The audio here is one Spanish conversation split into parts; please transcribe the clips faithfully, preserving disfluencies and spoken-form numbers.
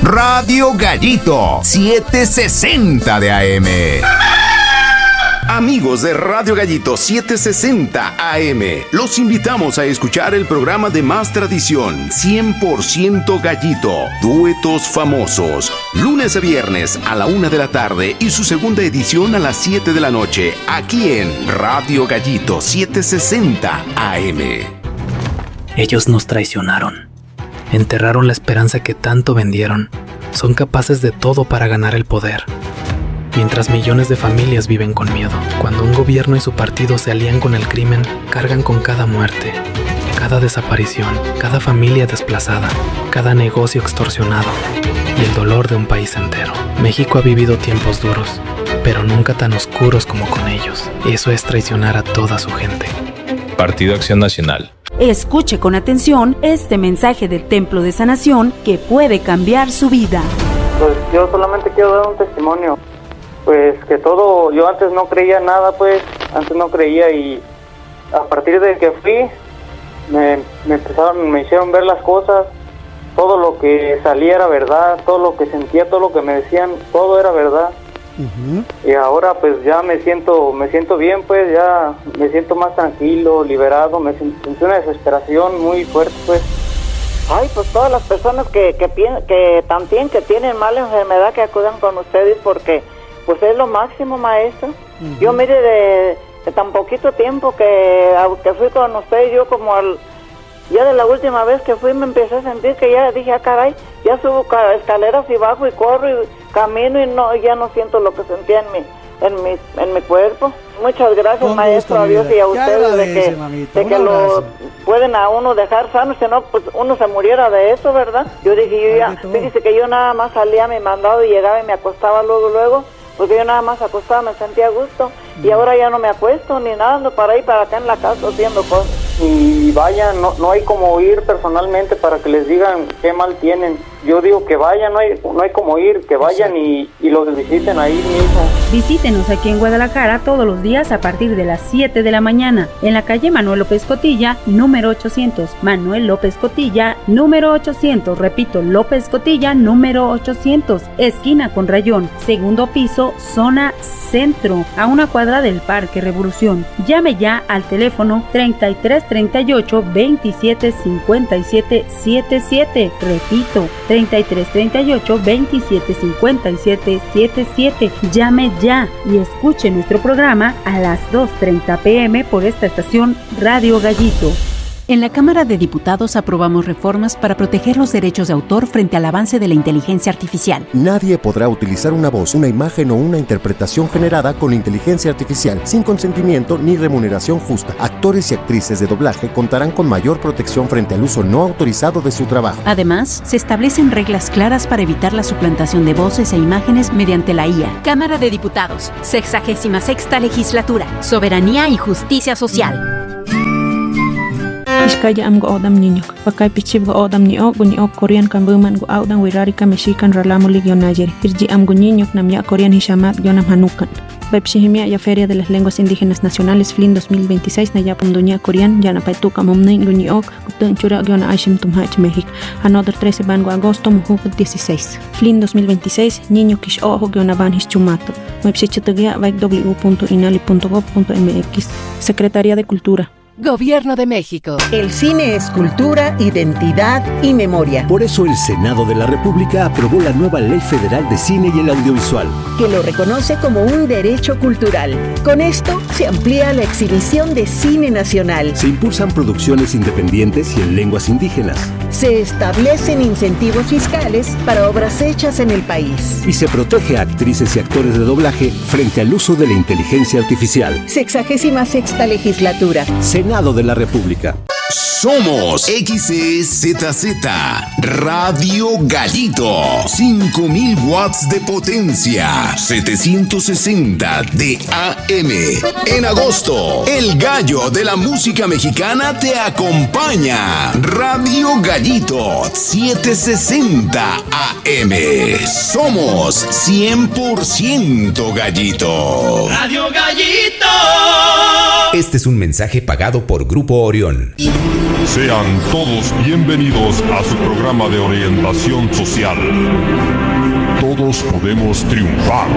Radio Gallito, setecientos sesenta de A M. Amigos de Radio Gallito setecientos sesenta A M, los invitamos a escuchar el programa de más tradición, cien por ciento Gallito, duetos famosos, lunes a viernes a la una de la tarde y su segunda edición a las siete de la noche, aquí en Radio Gallito setecientos sesenta A M. Ellos nos traicionaron, enterraron la esperanza que tanto vendieron, son capaces de todo para ganar el poder. Mientras millones de familias viven con miedo, cuando un gobierno y su partido se alían con el crimen, cargan con cada muerte, cada desaparición, cada familia desplazada, cada negocio extorsionado y el dolor de un país entero. México ha vivido tiempos duros, pero nunca tan oscuros como con ellos. Eso es traicionar a toda su gente. Partido Acción Nacional. Escuche con atención este mensaje del Templo de Sanación que puede cambiar su vida. Pues yo solamente quiero dar un testimonio. Pues que todo, yo antes no creía nada, pues, antes no creía y a partir de que fui, me, me empezaron, me hicieron ver las cosas, todo lo que salía era verdad, todo lo que sentía, todo lo que me decían, todo era verdad. Uh-huh. Y ahora pues ya me siento, me siento bien, pues ya me siento más tranquilo, liberado, me sentí una desesperación muy fuerte, pues. Ay, pues todas las personas que, que, que también que tienen mala enfermedad que acudan con ustedes porque pues es lo máximo, maestro. Uh-huh. Yo mire de, de tan poquito tiempo que, que fui con usted, yo como al, ya de la última vez que fui me empecé a sentir que ya dije, ah caray, ya subo escaleras y bajo y corro y camino y no, ya no siento lo que sentía en mi, en mi, en mi cuerpo. Muchas gracias, con maestro, gusto, a Dios y a ustedes de que, mamita, de que lo pueden a uno dejar sano, si no, pues uno se muriera de eso, ¿verdad? Yo dije, yo ya, fíjese que yo nada más salía a mi mandado y llegaba y me acostaba luego, luego, porque yo nada más acostaba, me sentía a gusto, y ahora ya no me acuesto ni nada, ando para ahí, para acá en la casa haciendo cosas. Y vayan, no, no hay como ir personalmente para que les digan qué mal tienen. Yo digo que vayan, no hay, no hay como ir, que vayan y, y los visiten ahí mismo. Visítenos aquí en Guadalajara todos los días a partir de las siete de la mañana, en la calle Manuel López Cotilla, número ochocientos. Manuel López Cotilla, número ochocientos. Repito, López Cotilla, número ochocientos. Esquina con Rayón, segundo piso, zona centro, a una cuadra del Parque Revolución. Llame ya al teléfono treinta y tres treinta y ocho veintisiete cincuenta y siete setenta y siete. Repito, treinta y tres treinta y ocho veintisiete cincuenta y siete setenta y siete. Llame ya y escuche nuestro programa a las dos treinta pm por esta estación Radio Gallito. En la Cámara de Diputados aprobamos reformas para proteger los derechos de autor frente al avance de la inteligencia artificial. Nadie podrá utilizar una voz, una imagen o una interpretación generada con inteligencia artificial sin consentimiento ni remuneración justa. Actores y actrices de doblaje contarán con mayor protección frente al uso no autorizado de su trabajo. Además, se establecen reglas claras para evitar la suplantación de voces e imágenes mediante la I A. Cámara de Diputados, sexagésima sexta legislatura, soberanía y justicia social. Iskaya am go odam niño, pakai pichib go odam ni ok bunyi ok Korean kan buman go audan wirarika mexican ralamu lig yonajeri. Irji am go niño nam ya Korean hishamat yonam hanukan. Bepshihimia ya Feria de las Lenguas Indígenas Nacionales F L I N dos mil veintiséis na ya pundunya Korean ya na paituka momnei bunyi ok gutun chura yona aishim tumhach México. Another trece ban go agosto mujuk dieciséis. F L I N dos mil veintiséis niño kish ojo yona ban hischumato. Mepsichitugia vaik w punto inali punto gob punto mx. Secretaría de Cultura. Gobierno de México. El cine es cultura, identidad y memoria. Por eso el Senado de la República aprobó la nueva Ley Federal de Cine y el Audiovisual, que lo reconoce como un derecho cultural. Con esto se amplía la exhibición de cine nacional. Se impulsan producciones independientes y en lenguas indígenas. Se establecen incentivos fiscales para obras hechas en el país. Y se protege a actrices y actores de doblaje frente al uso de la inteligencia artificial. Sexagésima sexta legislatura. Senado de la República. Somos X E Z Z Radio Gallito, cinco mil watts de potencia, setecientos sesenta de A M. En agosto, el gallo de la música mexicana te acompaña. Radio Gallito, setecientos sesenta A M. Somos cien por ciento Gallito. Radio Gallito. Este es un mensaje pagado por Grupo Orión. Sean todos bienvenidos a su programa de orientación social. Todos podemos triunfar.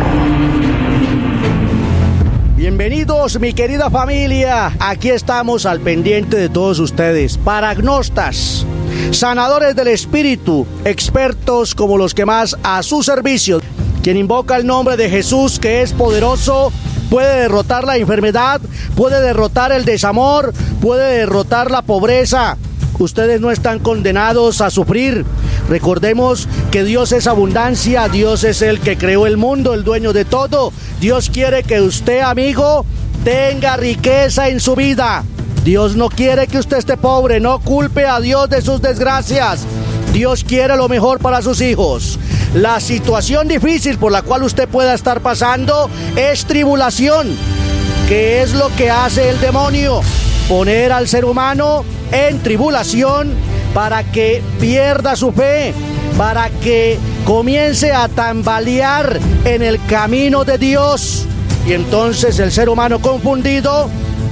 Bienvenidos, mi querida familia. Aquí estamos al pendiente de todos ustedes. Paragnostas, sanadores del espíritu, expertos como los que más a su servicio. Quien invoca el nombre de Jesús, que es poderoso, puede derrotar la enfermedad, puede derrotar el desamor, puede derrotar la pobreza. Ustedes no están condenados a sufrir. Recordemos que Dios es abundancia, Dios es el que creó el mundo, el dueño de todo. Dios quiere que usted, amigo, tenga riqueza en su vida. Dios no quiere que usted esté pobre, no culpe a Dios de sus desgracias. Dios quiere lo mejor para sus hijos. La situación difícil por la cual usted pueda estar pasando es tribulación. ¿Qué es lo que hace el demonio? Poner al ser humano en tribulación para que pierda su fe, para que comience a tambalear en el camino de Dios. Y entonces el ser humano confundido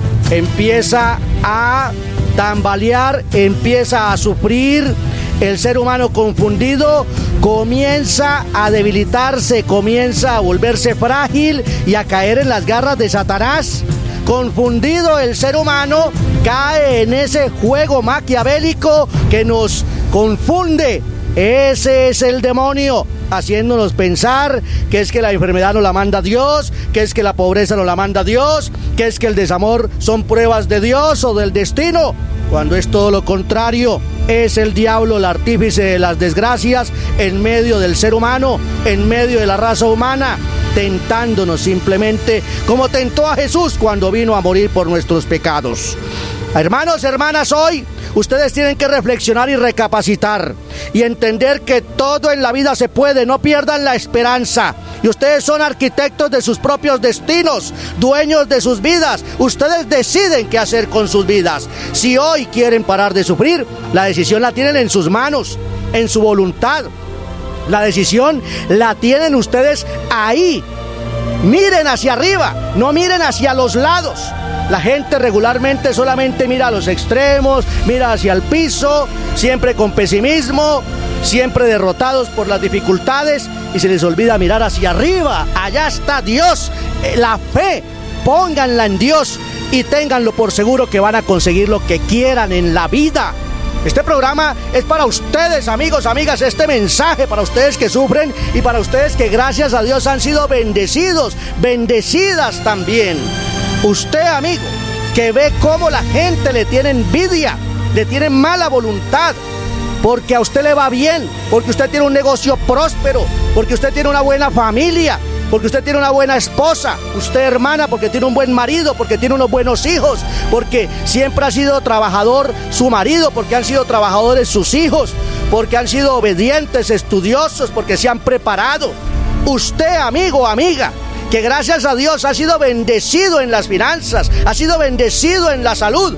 empieza a tambalear, empieza a sufrir. El ser humano confundido comienza a debilitarse, comienza a volverse frágil y a caer en las garras de Satanás. Confundido el ser humano cae en ese juego maquiavélico que nos confunde. Ese es el demonio, haciéndonos pensar que es que la enfermedad nos la manda Dios, que es que la pobreza nos la manda Dios, que es que el desamor son pruebas de Dios o del destino, cuando es todo lo contrario. Es el diablo el artífice de las desgracias en medio del ser humano, en medio de la raza humana, tentándonos simplemente como tentó a Jesús cuando vino a morir por nuestros pecados. Hermanos, hermanas, hoy ustedes tienen que reflexionar y recapacitar y entender que todo en la vida se puede. No pierdan la esperanza. Y ustedes son arquitectos de sus propios destinos, dueños de sus vidas. Ustedes deciden qué hacer con sus vidas. Si hoy quieren parar de sufrir, la decisión la tienen en sus manos, en su voluntad. La decisión la tienen ustedes ahí. Miren hacia arriba, no miren hacia los lados. La gente regularmente solamente mira a los extremos, mira hacia el piso, siempre con pesimismo, siempre derrotados por las dificultades, y se les olvida mirar hacia arriba. Allá está Dios, la fe, pónganla en Dios y ténganlo por seguro que van a conseguir lo que quieran en la vida. Este programa es para ustedes, amigos, amigas, este mensaje para ustedes que sufren y para ustedes que gracias a Dios han sido bendecidos, bendecidas también. Usted, amigo, que ve cómo la gente le tiene envidia, le tiene mala voluntad, porque a usted le va bien, porque usted tiene un negocio próspero, porque usted tiene una buena familia, porque usted tiene una buena esposa, usted, hermana, porque tiene un buen marido, porque tiene unos buenos hijos, porque siempre ha sido trabajador su marido, porque han sido trabajadores sus hijos, porque han sido obedientes, estudiosos, porque se han preparado. Usted, amigo, amiga, que gracias a Dios ha sido bendecido en las finanzas, ha sido bendecido en la salud,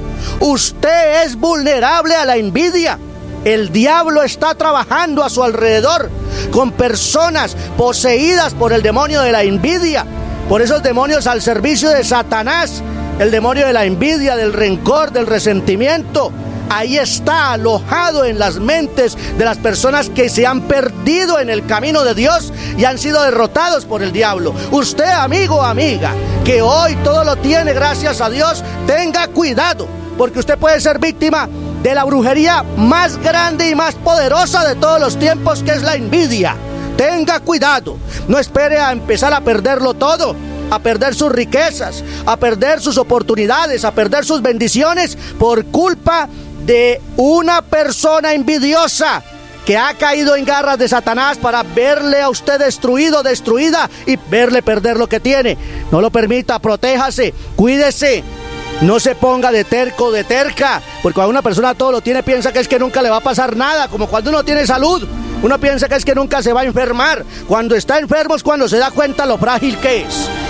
usted es vulnerable a la envidia. El diablo está trabajando a su alrededor con personas poseídas por el demonio de la envidia, por esos demonios al servicio de Satanás, el demonio de la envidia, del rencor, del resentimiento. Ahí está alojado en las mentes de las personas que se han perdido en el camino de Dios y han sido derrotados por el diablo. Usted, amigo, amiga, que hoy todo lo tiene gracias a Dios, tenga cuidado, porque usted puede ser víctima de la brujería más grande y más poderosa de todos los tiempos, que es la envidia. Tenga cuidado, no espere a empezar a perderlo todo, a perder sus riquezas, a perder sus oportunidades, a perder sus bendiciones por culpa de una persona envidiosa que ha caído en garras de Satanás para verle a usted destruido, destruida y verle perder lo que tiene. No lo permita, protéjase, cuídese. No se ponga de terco, de terca, porque cuando una persona todo lo tiene, piensa que es que nunca le va a pasar nada, como cuando uno tiene salud. Uno piensa que es que nunca se va a enfermar. Cuando está enfermo es cuando se da cuenta lo frágil que es.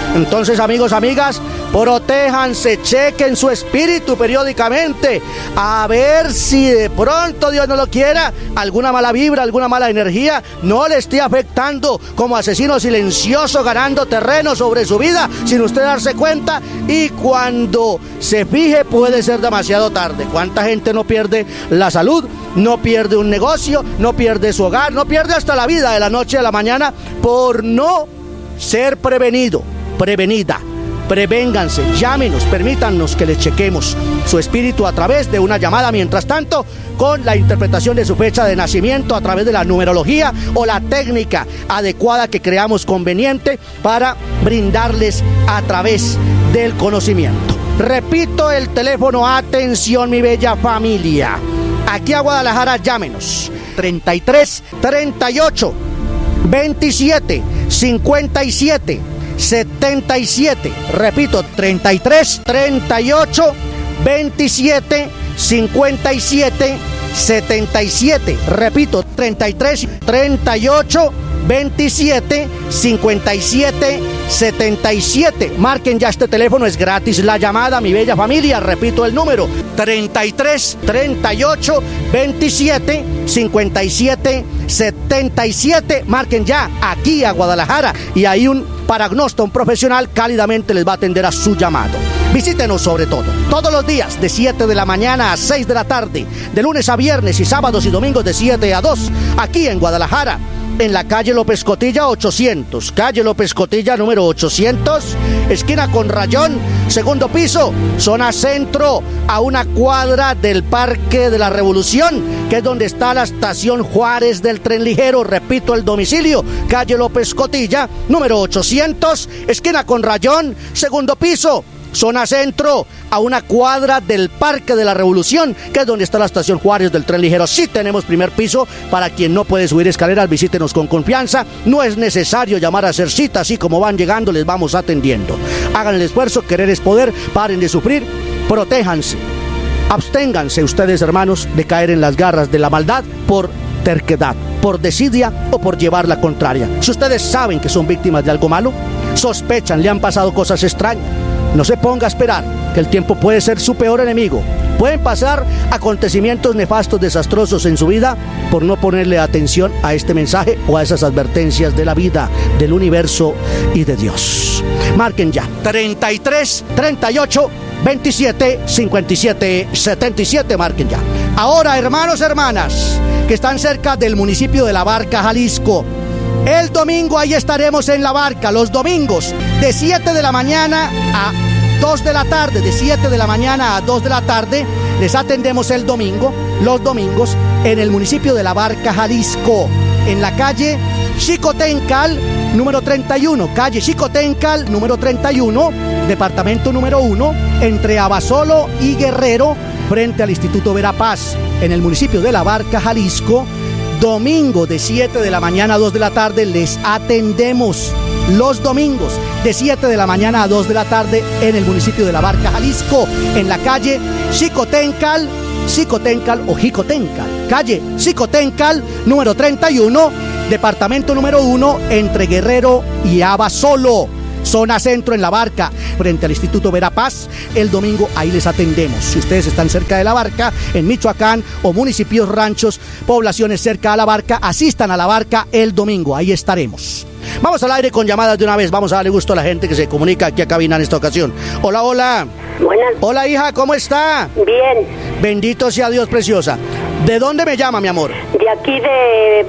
Entonces, amigos, amigas, protéjanse, chequen su espíritu periódicamente, a ver si de pronto, Dios no lo quiera, alguna mala vibra, alguna mala energía no le esté afectando como asesino silencioso, ganando terreno sobre su vida sin usted darse cuenta, y cuando se fije puede ser demasiado tarde. ¿Cuánta gente no pierde la salud, no pierde un negocio, no pierde su hogar, no pierde hasta la vida de la noche a la mañana por no ser prevenido, prevenida? Prevénganse, llámenos, permítanos que les chequemos su espíritu a través de una llamada, mientras tanto, con la interpretación de su fecha de nacimiento a través de la numerología o la técnica adecuada que creamos conveniente para brindarles a través del conocimiento. Repito el teléfono, atención mi bella familia. Aquí a Guadalajara, llámenos. treinta y tres, treinta y ocho, veintisiete, cincuenta y siete, setenta y siete. Repito, treinta y tres, treinta y ocho, veintisiete, cincuenta y siete, setenta y siete. Repito, treinta y tres, treinta y ocho, veintisiete, cincuenta y siete, setenta y siete. Marquen ya este teléfono, es gratis la llamada, mi bella familia. Repito el número, treinta y tres, treinta y ocho, veintisiete, cincuenta y siete, setenta y siete. Marquen ya aquí a Guadalajara y hay un paragnosta, un profesional cálidamente les va a atender a su llamado. Visítenos sobre todo, todos los días de siete de la mañana a seis de la tarde, de lunes a viernes y sábados y domingos de siete a dos, aquí en Guadalajara, en la calle López Cotilla ochocientos, calle López Cotilla número ochocientos, esquina con Rayón, segundo piso, zona centro, a una cuadra del Parque de la Revolución, que es donde está la estación Juárez del tren ligero. Repito el domicilio, calle López Cotilla número ochocientos, esquina con Rayón, segundo piso, zona centro, a una cuadra del Parque de la Revolución, que es donde está la estación Juárez del tren ligero. Sí tenemos primer piso, para quien no puede subir escaleras, visítenos con confianza, no es necesario llamar a hacer cita, así como van llegando les vamos atendiendo. Hagan el esfuerzo, querer es poder, paren de sufrir, protéjanse, absténganse ustedes, hermanos, de caer en las garras de la maldad por terquedad, por desidia o por llevar la contraria. Si ustedes saben que son víctimas de algo malo, sospechan, le han pasado cosas extrañas, no se ponga a esperar, que el tiempo puede ser su peor enemigo. Pueden pasar acontecimientos nefastos, desastrosos en su vida por no ponerle atención a este mensaje o a esas advertencias de la vida, del universo y de Dios. Marquen ya, treinta y tres, treinta y ocho, veintisiete, cincuenta y siete, setenta y siete, marquen ya. Ahora, hermanos, hermanas, que están cerca del municipio de La Barca, Jalisco, el domingo ahí estaremos en La Barca, los domingos, de siete de la mañana a dos de la tarde, de siete de la mañana a dos de la tarde, les atendemos el domingo, los domingos, en el municipio de La Barca, Jalisco, en la calle Xicotencal, número treinta y uno, calle Xicotencal, número treinta y uno, departamento número uno, entre Abasolo y Guerrero, frente al Instituto Verapaz, en el municipio de La Barca, Jalisco. Domingo de siete de la mañana a dos de la tarde les atendemos. Los domingos de siete de la mañana a dos de la tarde en el municipio de La Barca, Jalisco, en la calle Xicotencal, Xicotencal o Jicotencal, calle Xicotencal, número treinta y uno, departamento número uno, entre Guerrero y Abasolo, zona centro en La Barca, frente al Instituto Verapaz. El domingo ahí les atendemos. Si ustedes están cerca de La Barca, en Michoacán, o municipios, ranchos, poblaciones cerca a La Barca, asistan a La Barca el domingo, ahí estaremos. Vamos al aire con llamadas de una vez, vamos a darle gusto a la gente que se comunica aquí a cabina en esta ocasión. Hola, hola. Buenas. Hola, hija, ¿cómo está? Bien. Bendito sea Dios, preciosa. ¿De dónde me llama, mi amor? De aquí de,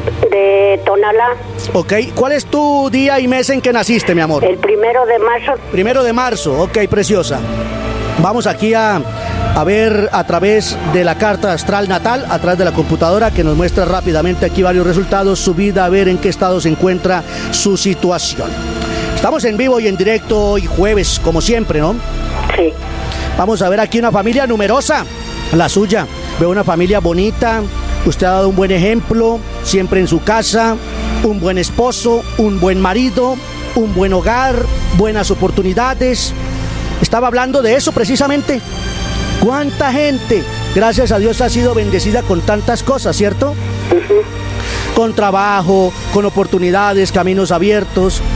de Tonalá. Ok, ¿cuál es tu día y mes en que naciste, mi amor? El primero de marzo. Primero de marzo, ok, preciosa. Vamos aquí a, a ver a través de la carta astral natal, a través de la computadora, que nos muestra rápidamente aquí varios resultados, su vida, a ver en qué estado se encuentra su situación. Estamos en vivo y en directo hoy jueves, como siempre, ¿no? Sí. Vamos a ver aquí una familia numerosa, la suya. Veo una familia bonita, usted ha dado un buen ejemplo, siempre en su casa, un buen esposo, un buen marido, un buen hogar, buenas oportunidades. Estaba hablando de eso precisamente. ¿Cuánta gente, gracias a Dios, ha sido bendecida con tantas cosas, cierto? Uh-huh. Con trabajo, con oportunidades, caminos abiertos.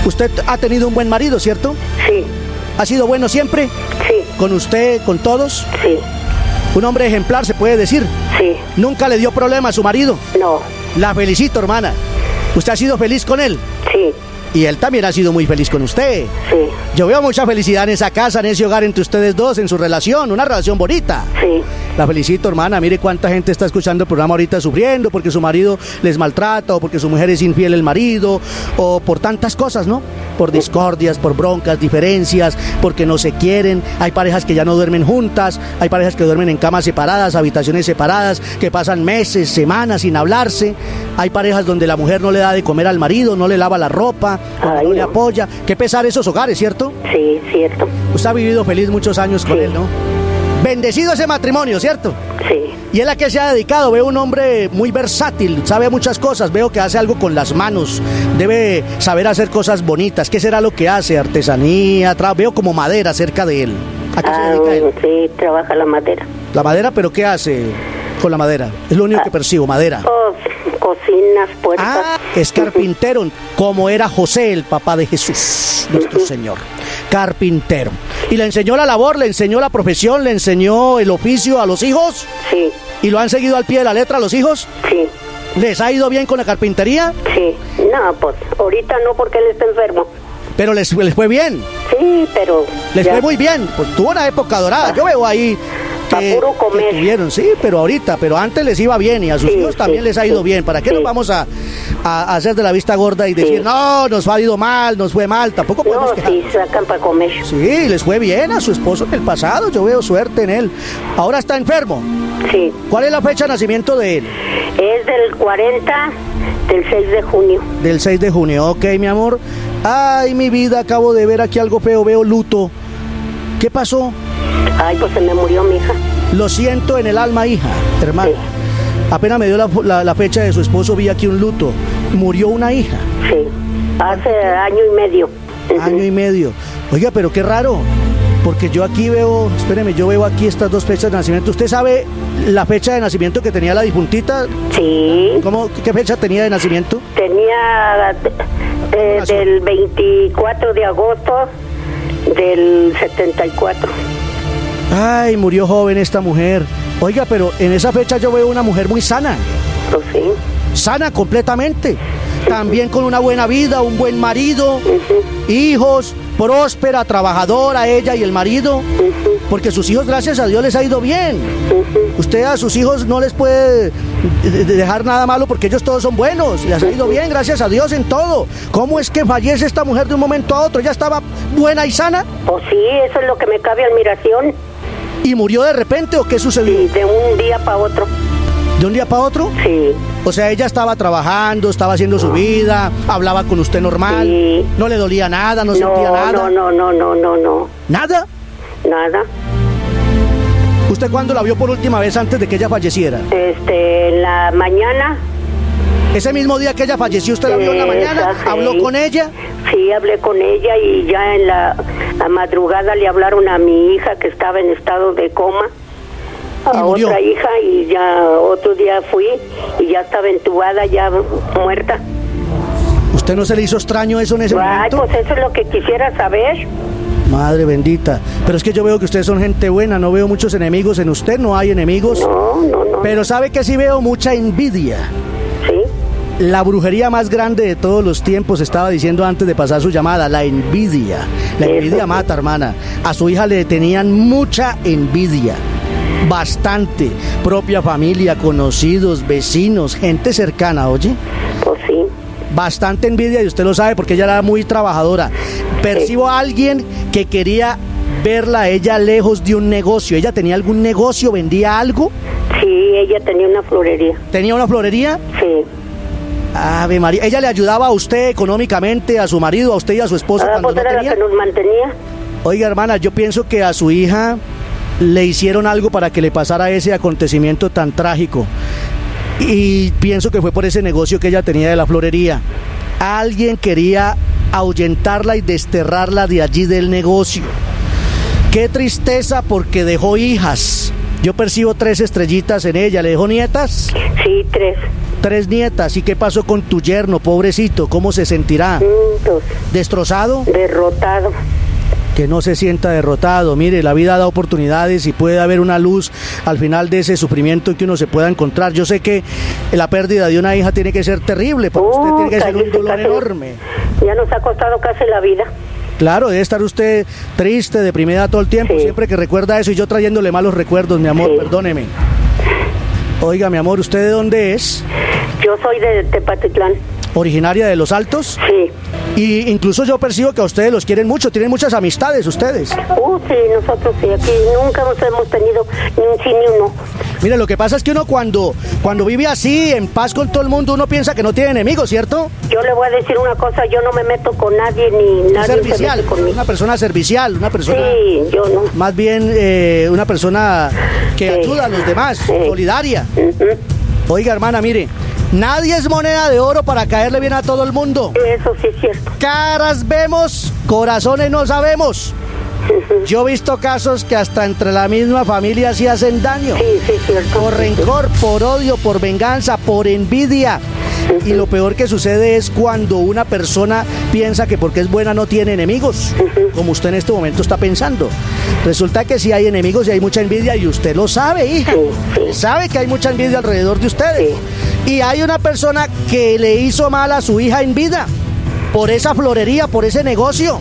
Usted ha tenido un buen marido, ¿cierto? Sí. ¿Ha sido bueno siempre? Sí. ¿Con usted, con todos? Sí. ¿Un hombre ejemplar, se puede decir? Sí. ¿Nunca le dio problema a su marido? No. La felicito, hermana. ¿Usted ha sido feliz con él? Sí. Y él también ha sido muy feliz con usted. Sí. Yo veo mucha felicidad en esa casa, en ese hogar entre ustedes dos, en su relación, una relación bonita. Sí. La felicito, hermana. Mire cuánta gente está escuchando el programa ahorita sufriendo porque su marido les maltrata, o porque su mujer es infiel el marido, o por tantas cosas, ¿no? Por discordias, por broncas, diferencias, porque no se quieren. Hay parejas que ya no duermen juntas, hay parejas que duermen en camas separadas, habitaciones separadas, que pasan meses, semanas sin hablarse. Hay parejas donde la mujer no le da de comer al marido, no le lava la ropa, Ay, no le no. apoya. Qué pesar esos hogares, ¿cierto? Sí, cierto. Usted ha vivido feliz muchos años con Sí. él, ¿no? Bendecido ese matrimonio, ¿cierto? Sí. Y él a qué se ha dedicado. Veo un hombre muy versátil, sabe muchas cosas. Veo que hace algo con las manos, debe saber hacer cosas bonitas. ¿Qué será lo que hace? Artesanía, tra- veo como madera cerca de él. ¿A qué se Ah, dedica él? sí, trabaja la madera. La madera, ¿pero qué hace con la madera? Es lo único que percibo, madera. Oh, cocinas, puertas. Ah, es carpintero, como era José, el papá de Jesús, nuestro Señor. Carpintero. ¿Y le enseñó la labor, le enseñó la profesión, le enseñó el oficio a los hijos? Sí. ¿Y lo han seguido al pie de la letra los hijos? Sí. ¿Les ha ido bien con la carpintería? Sí. No, pues ahorita no, porque él está enfermo. Pero les, les fue bien. Sí, pero... Les ya. fue muy bien. Pues tuvo una época dorada. Yo veo ahí que, puro comer. que tuvieron, sí, pero ahorita, pero antes les iba bien y a sus Sí, hijos también sí, les ha ido sí, bien. ¿Para qué sí. nos vamos a, a hacer de la vista gorda y decir, Sí. no, nos ha ido mal, nos fue mal? Tampoco podemos No, quejar. sí, sacan para comer. Sí, les fue bien a su esposo en el pasado. Yo veo suerte en él. Ahora está enfermo. Sí. ¿Cuál es la fecha de nacimiento de él? Es del cuarenta, del seis de junio. Del seis de junio. Ok, mi amor. Ay, mi vida, acabo de ver aquí algo feo. Veo luto. ¿Qué pasó? Ay, pues se me murió mi hija. Lo siento en el alma, hija, hermana. Sí. Apenas me dio la, la- la fecha de su esposo, vi aquí un luto. Murió una hija. Sí. Hace año y medio. Año y medio. Oiga, pero qué raro. Porque yo aquí veo, espéreme, yo veo aquí estas dos fechas de nacimiento. ¿Usted sabe la fecha de nacimiento que tenía la difuntita? Sí. ¿Cómo, qué fecha tenía de nacimiento? Tenía eh, del veinticuatro de agosto del setenta y cuatro. Ay, murió joven esta mujer. Oiga, pero en esa fecha yo veo una mujer muy sana. Pues sí. Sana completamente. También con una buena vida, un buen marido, hijos, próspera, trabajadora, ella y el marido. Porque sus hijos, gracias a Dios, les ha ido bien. Usted a sus hijos no les puede de- de dejar nada malo porque ellos todos son buenos. Les ha ido bien, gracias a Dios, en todo. ¿Cómo es que fallece esta mujer de un momento a otro? ¿Ya estaba buena y sana? Pues sí, eso es lo que me cabe admiración. ¿Y murió de repente o qué sucedió? Sí, de un día para otro. ¿De un día para otro? Sí. O sea, ella estaba trabajando, estaba haciendo su vida, hablaba con usted normal, Sí. no le dolía nada, no, No, sentía nada. no, no, no, no, no, no. ¿Nada? Nada. ¿Usted cuándo la vio por última vez antes de que ella falleciera? Este, en la mañana. Ese mismo día que ella falleció, ¿usted la vio en la mañana? Esa, ¿Habló sí. con ella? Sí, hablé con ella y ya en la, la madrugada le hablaron a mi hija que estaba en estado de coma. ¿Y A murió? otra hija y ya otro día fui y ya estaba entubada, ya muerta. ¿Usted no se le hizo extraño eso en ese Ay, momento? pues eso es lo que quisiera saber. Madre bendita. Pero es que yo veo que ustedes son gente buena, no veo muchos enemigos en usted, no hay enemigos. No, no, no. Pero sabe que sí veo mucha envidia. Sí. La brujería más grande de todos los tiempos, estaba diciendo antes de pasar su llamada, la envidia. La Eso envidia sí. mata, hermana. A su hija le tenían mucha envidia. Bastante. Propia familia, conocidos, vecinos, gente cercana, oye. Pues sí. Bastante envidia y usted lo sabe porque ella era muy trabajadora. Percibo a alguien que quería verla a ella lejos de un negocio. ¿Ella tenía algún negocio? ¿Vendía algo? Sí, ella tenía una florería. ¿Tenía una florería? Sí. Ave María. ¿Ella le ayudaba a usted económicamente, a su marido, a usted y a su esposo Ah, cuando pues no era la tenía? que nos mantenía. Oiga, hermana, yo pienso que a su hija le hicieron algo para que le pasara ese acontecimiento tan trágico. Y pienso que fue por ese negocio que ella tenía de la florería. Alguien quería ahuyentarla y desterrarla de allí del negocio. Qué tristeza porque dejó hijas. Yo percibo tres estrellitas en ella. ¿Le dejó nietas? Sí, tres. Tres nietas. ¿Y qué pasó con tu yerno, pobrecito? ¿Cómo se sentirá? Mm, añitos. ¿Destrozado? Derrotado. Que no se sienta derrotado. Mire, la vida da oportunidades y puede haber una luz al final de ese sufrimiento que uno se pueda encontrar. Yo sé que la pérdida de una hija tiene que ser terrible, para uh, usted tiene que ser un dolor casi, enorme. Ya nos ha costado casi la vida. Claro, debe estar usted triste, deprimida todo el tiempo, sí. Siempre que recuerda eso y yo trayéndole malos recuerdos, mi amor, sí. Perdóneme. Oiga, mi amor, ¿usted de dónde es? Yo soy de Tepatitlán. ¿Originaria de Los Altos? Sí. Y incluso yo percibo que a ustedes los quieren mucho, tienen muchas amistades ustedes. Uh, sí, nosotros sí, aquí nunca nos hemos tenido ni un sí ni uno. Mire, lo que pasa es que uno cuando, cuando vive así, en paz con todo el mundo, uno piensa que no tiene enemigos, ¿cierto? Yo le voy a decir una cosa, yo no me meto con nadie ni nadie servicial, se mete conmigo. Una persona servicial, una persona... Sí, yo no. Más bien eh, una persona que sí. ayuda a los demás, sí. solidaria. Uh-huh. Oiga, hermana, mire... Nadie es moneda de oro para caerle bien a todo el mundo. Eso sí es cierto. Caras vemos, corazones no sabemos. Yo he visto casos que hasta entre la misma familia sí hacen daño. Sí, sí, cierto. Por rencor, por odio, por venganza, por envidia. Y lo peor que sucede es cuando una persona piensa que porque es buena no tiene enemigos, como usted en este momento está pensando. Resulta que sí hay enemigos y hay mucha envidia y usted lo sabe, hija. Sabe que hay mucha envidia alrededor de ustedes. Y hay una persona que le hizo mal a su hija en vida por esa florería, por ese negocio.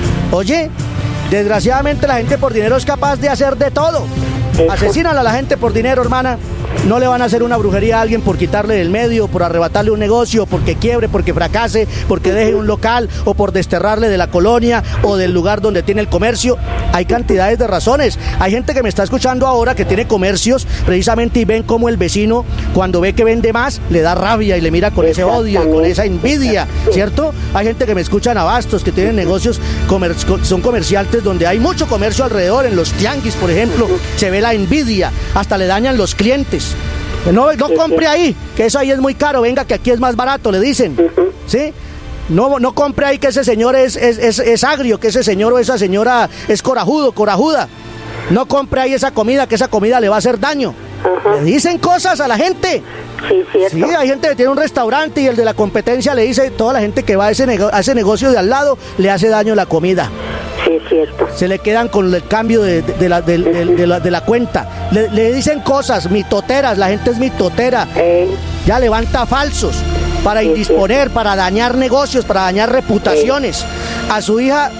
Oye, desgraciadamente la gente por dinero es capaz de hacer de todo. Asesinan a la gente por dinero, hermana. No le van a hacer una brujería a alguien por quitarle del medio, por arrebatarle un negocio, porque quiebre, porque fracase, porque deje un local o por desterrarle de la colonia o del lugar donde tiene el comercio. Hay cantidades de razones. Hay gente que me está escuchando ahora que tiene comercios precisamente y ven como el vecino cuando ve que vende más le da rabia y le mira con ese odio y con esa envidia, ¿cierto? Hay gente que me escucha en abastos, que tienen negocios, comer- son comerciantes donde hay mucho comercio alrededor, en los tianguis, por ejemplo, se ve la envidia, hasta le dañan los clientes. No, no compre ahí, que eso ahí es muy caro, venga que aquí es más barato, le dicen, ¿sí? No, no compre ahí que ese señor es, es, es, es agrio, que ese señor o esa señora es corajudo, corajuda. No compre ahí esa comida, que esa comida le va a hacer daño. Ajá. Le dicen cosas a la gente. Sí, cierto. Sí, hay gente que tiene un restaurante y el de la competencia le dice, toda la gente que va a ese, nego- a ese negocio de al lado le hace daño la comida. Sí, es cierto. Se le quedan con el cambio de, de, de, la, de, de, de, la, de la cuenta. Le, le dicen cosas, mitoteras, la gente es mitotera. Eh. Ya levanta falsos para sí, indisponer, sí. para dañar negocios, para dañar reputaciones. Sí. A su hija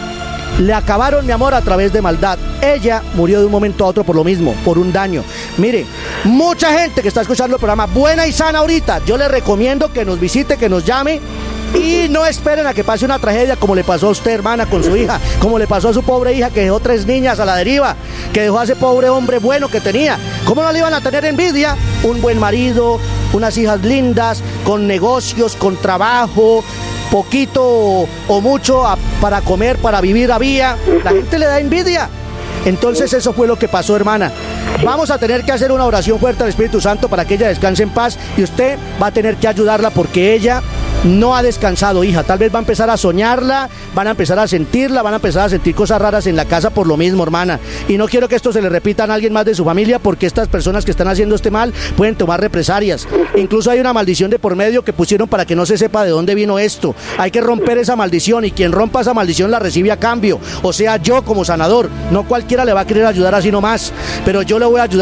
le acabaron, mi amor, a través de maldad. Ella murió de un momento a otro por lo mismo, por un daño. Mire, mucha gente que está escuchando el programa, buena y sana ahorita, yo le recomiendo que nos visite, que nos llame. Y no esperen a que pase una tragedia como le pasó a usted, hermana, con su hija, como le pasó a su pobre hija que dejó tres niñas a la deriva, que dejó a ese pobre hombre bueno que tenía. ¿Cómo no le iban a tener envidia? Un buen marido, unas hijas lindas, con negocios, con trabajo, poquito o, o mucho a, para comer, para vivir había. La gente le da envidia. Entonces eso fue lo que pasó, hermana. Vamos a tener que hacer una oración fuerte al Espíritu Santo para que ella descanse en paz y usted va a tener que ayudarla porque ella no ha descansado, hija. Tal vez va a empezar a soñarla, van a empezar a sentirla, van a empezar a sentir cosas raras en la casa por lo mismo, hermana. Y no quiero que esto se le repita a alguien más de su familia porque estas personas que están haciendo este mal pueden tomar represalias. Incluso hay una maldición de por medio que pusieron para que no se sepa de dónde vino esto. Hay que romper esa maldición y quien rompa esa maldición la recibe a cambio. O sea, yo como sanador, no cualquiera le va a querer ayudar así nomás, pero yo le voy a ayudar